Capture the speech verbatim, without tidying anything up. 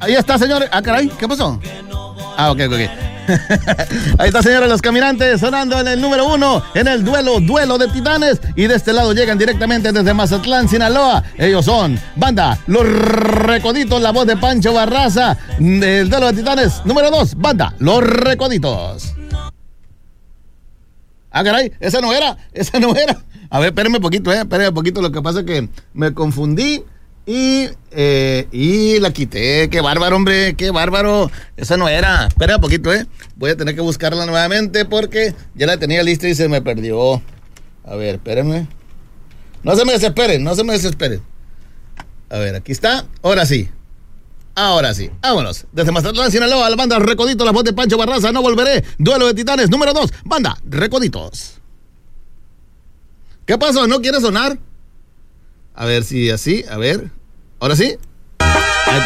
Ahí está, señores. Ah, caray, ¿qué pasó? Ah, ok, ok, ok. Ahí está, señores, Los Caminantes sonando en el número uno en el duelo, duelo de titanes. Y de este lado llegan directamente desde Mazatlán, Sinaloa. Ellos son banda Los Recoditos, la voz de Pancho Barraza. El duelo de titanes número dos, banda Los Recoditos. Ah, caray, esa no era, esa no era. A ver, espérenme un poquito, eh, espérenme un poquito. Lo que pasa es que me confundí. Y, eh, y la quité. Qué bárbaro, hombre, qué bárbaro. Esa no era. Espera un poquito, eh. Voy a tener que buscarla nuevamente porque ya la tenía lista y se me perdió. A ver, espérenme. No se me desesperen, no se me desesperen. A ver, aquí está. Ahora sí. Ahora sí. Vámonos. Desde Mazatlán, Sinaloa, la banda Recoditos, la voz de Pancho Barraza. No volveré. Duelo de titanes número dos. Banda Recoditos. ¿Qué pasó? ¿No quiere sonar? A ver si así, a ver. ¿Ahora sí?